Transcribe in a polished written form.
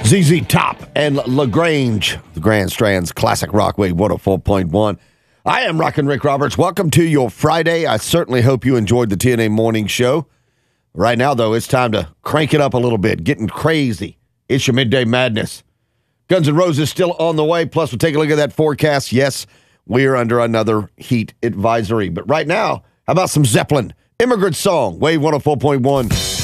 ZZ Top and LaGrange, the Grand Strand's Classic Rock Wave 104.1. I am Rockin' Rick Roberts. Welcome to your Friday. I certainly hope you enjoyed the TNA Morning Show. Right now, though, it's time to crank it up a little bit, getting crazy. It's your Midday Madness. Guns N' Roses still on the way. Plus, we'll take a look at that forecast. Yes, we're under another heat advisory. But right now, how about some Zeppelin? Immigrant Song, Wave 104.1.